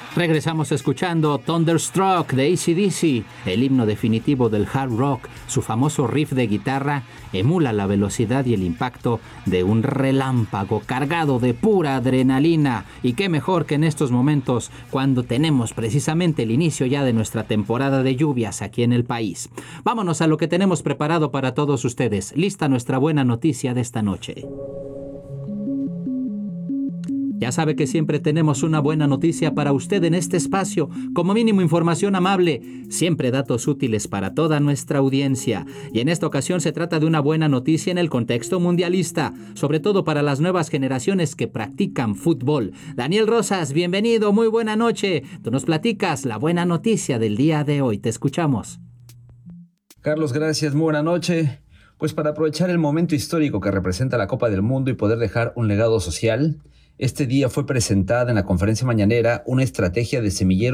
Regresamos escuchando Thunderstruck de AC/DC, el himno definitivo del hard rock. Su famoso riff de guitarra emula la velocidad y el impacto de un relámpago cargado de pura adrenalina. Y qué mejor que en estos momentos, cuando tenemos precisamente el inicio ya de nuestra temporada de lluvias aquí en el país. Vámonos a lo que tenemos preparado para todos ustedes. Lista nuestra buena noticia de esta noche. Ya sabe que siempre tenemos una buena noticia para usted en este espacio, como mínimo información amable, siempre datos útiles para toda nuestra audiencia. Y en esta ocasión se trata de una buena noticia en el contexto mundialista, sobre todo para las nuevas generaciones que practican fútbol. Daniel Rosas, bienvenido, muy buena noche. Tú nos platicas la buena noticia del día de hoy, te escuchamos. Carlos, gracias, muy buena noche. Pues para aprovechar el momento histórico que representa la Copa del Mundo y poder dejar un legado social, este día fue presentada en la conferencia mañanera una estrategia de semilleros